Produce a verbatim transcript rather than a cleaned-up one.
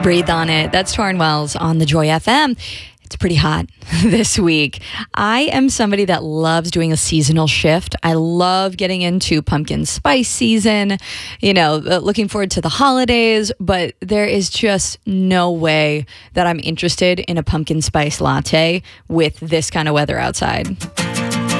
Breathe on It. That's Torrin Wells on the Joy F M. It's pretty hot this week. I am somebody that loves doing a seasonal shift. I love getting into pumpkin spice season, you know, looking forward to the holidays, but there is just no way that I'm interested in a pumpkin spice latte with this kind of weather outside.